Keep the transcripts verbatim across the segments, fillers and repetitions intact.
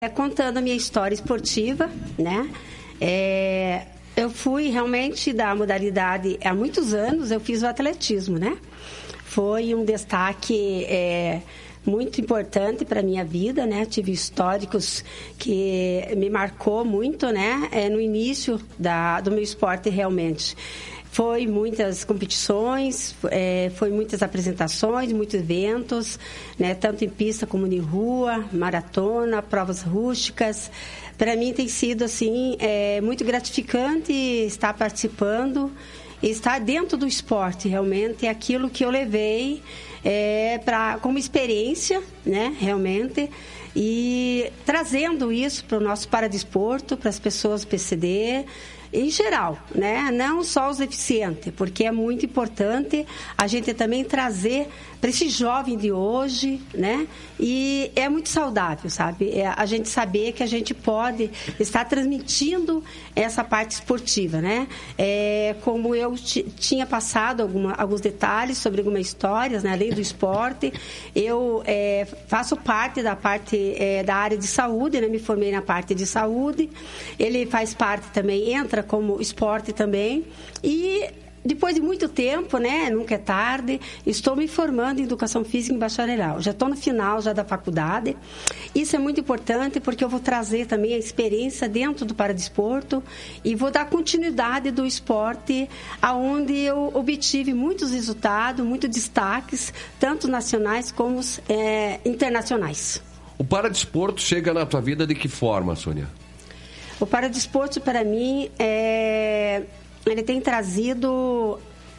É, contando a minha história esportiva, né? É, eu fui realmente da modalidade, há muitos anos eu fiz o atletismo, né? Foi um destaque é, muito importante para a minha vida, né? Tive históricos que me marcou muito, né? É, no início da, do meu esporte realmente. Foi muitas competições, é, foi muitas apresentações, muitos eventos, né, tanto em pista como em rua, maratona, provas rústicas. Para mim tem sido assim, é, muito gratificante estar participando, estar dentro do esporte realmente, é aquilo que eu levei é, pra, como experiência, né, realmente, e trazendo isso para o nosso paradesporto, para as pessoas do P C D, em geral, né? Não só os deficientes, porque é muito importante a gente também trazer para esse jovem de hoje, né? E é muito saudável, sabe? É a gente saber que a gente pode estar transmitindo essa parte esportiva, né? É, como eu t- tinha passado alguma, alguns detalhes sobre algumas histórias, né? Além do esporte, eu é, faço parte da parte é, da área de saúde, né? Me formei na parte de saúde. Ele faz parte também, entra como esporte também, e depois de muito tempo, né, nunca é tarde, estou me formando em Educação Física em bacharelal. Já estou no final já da faculdade. Isso é muito importante porque eu vou trazer também a experiência dentro do paradesporto e vou dar continuidade do esporte, aonde eu obtive muitos resultados, muitos destaques, tanto nacionais como é, internacionais. O paradesporto chega na tua vida de que forma, Sônia? O paradesporto, para mim, é... ele tem trazido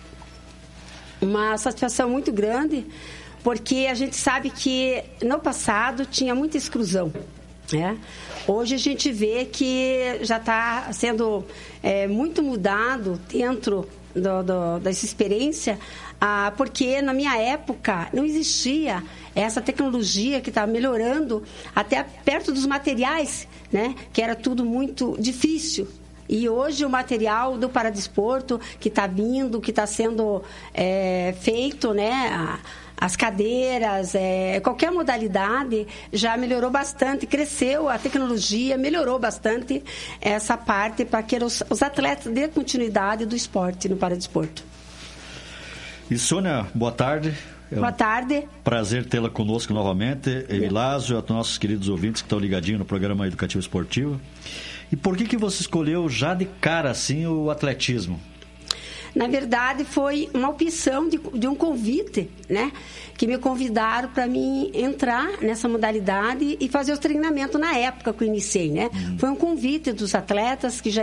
uma satisfação muito grande, porque a gente sabe que no passado tinha muita exclusão, né? Hoje a gente vê que já está sendo é, muito mudado dentro do, do, dessa experiência, ah, porque na minha época não existia essa tecnologia que está melhorando até perto dos materiais, né? Que era tudo muito difícil. E hoje o material do paradesporto que está vindo, que está sendo é, feito, né? As cadeiras, é, qualquer modalidade já melhorou bastante, cresceu a tecnologia, melhorou bastante essa parte para que os, os atletas dêem continuidade do esporte no paradesporto. E Sônia, boa tarde. É Boa tarde. Um prazer tê-la conosco novamente. Elásio, aos nossos queridos ouvintes que estão ligadinhos no programa Educativo Esportivo. E por que que você escolheu já de cara assim o atletismo? Na verdade, foi uma opção de, de um convite, né? Que me convidaram para mim entrar nessa modalidade e fazer o treinamento na época que eu iniciei, né? Hum. Foi um convite dos atletas que já